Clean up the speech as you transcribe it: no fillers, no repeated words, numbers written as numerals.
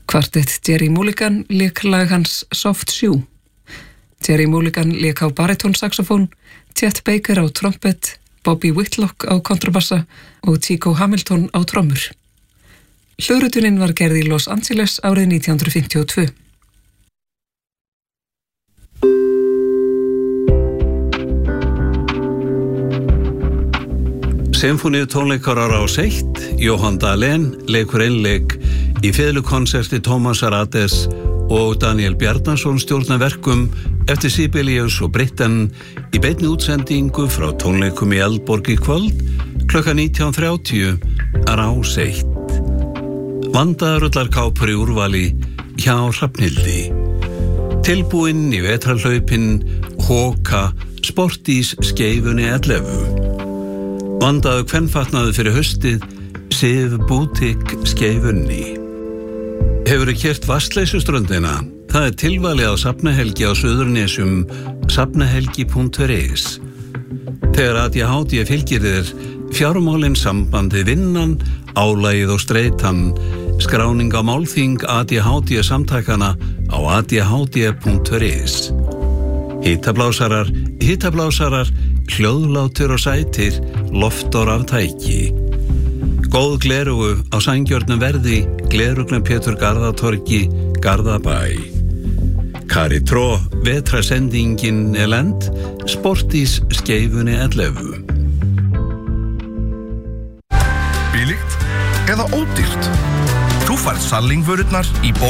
Kvartett Jerry Mulligan lék lag hans Soft Shoe. Jerry Mulligan lék á barítónsaxofón, Chet Baker á trompet, Bobby Whitlock á kontrabassa og Chico Hamilton á trommur. Hljóðritunin var gerð í Los Angeles árið 1952. Sinfóníutónleikar á Rás 1, Johan Dahlén leikur einleik í fiðlukonserti Tómasar Ades og Daniel Bjarnason stjórna verkum eftir Sibelius og Britten í beinni útsendingu frá tónleikum í Eldborg í kvöld klukkan 19:30 á Rás 1. Vandaður allar kápur í úrvali hjá Hrafnhildi. Tilbúinn í vetrarhlaupin Hoka Sportís skeifunni 11. Vandaðu kvenfatnaðu fyrir haustið Sif Boutique skeifunni. Hefurðu keyrt Vatnsleysuströndina? Það tilvalið á safnahelgi á Suðurnesjum, safnahelgi.is. Þegar ADHD fylgir þér fjármálin, sambandi, vinnan, álagið og streitan, skráning á málþing ADHD samtakana á adhd.is. Hitablásarar, hljóðlátur og sætir, loftor af tæki. Góð glerugu á sanngjörnum verði, glerugnum Pétur Garðatorgi, Garðabæ. Caritró, vetrasendingin lent, Sportís skeifunni 11. Billigt eða ódýrt? Þú færð Salling vörurnar í